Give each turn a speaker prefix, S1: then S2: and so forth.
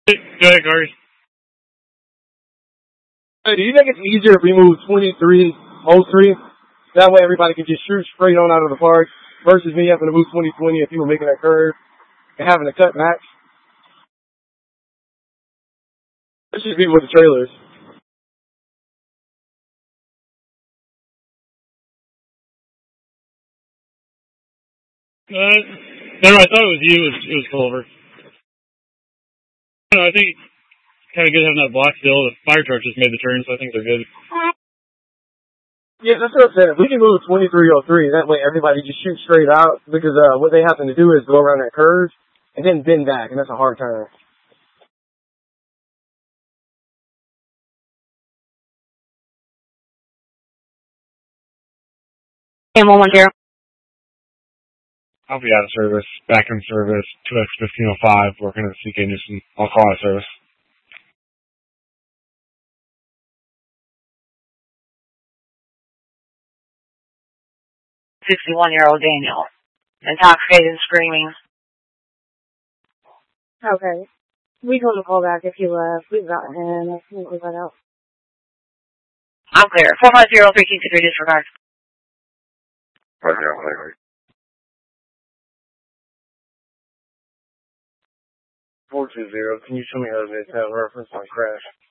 S1: Go ahead, Corey.
S2: Hey, do you think it's easier if we move 23, 03? That way everybody can just shoot straight on out of the park versus me having to move 2020 if people making that curve and having to cut back. Let's just be with the trailers.
S1: No, I thought it was you. It was Culver. No, I think kind of good having that block still. The fire truck just made the turn, so I think they're good.
S2: Yeah, that's what I'm saying. If we can move 2303, that way everybody just shoots straight out because what they happen to do is go around that curve and then bend back, and that's a hard turn.
S3: And 110.
S4: I'll be out of service, back in service, 2X1505, working at CK Newsom. I'll call out of service.
S3: $61-year-old Daniel. Intoxicated and screaming.
S5: Okay. We told him to call back if he left. We've gotten him. I think we got out.
S3: I'm clear. 450-323 disregard.
S4: Right now,
S2: 420, can you show me how to Midtown reference on crash?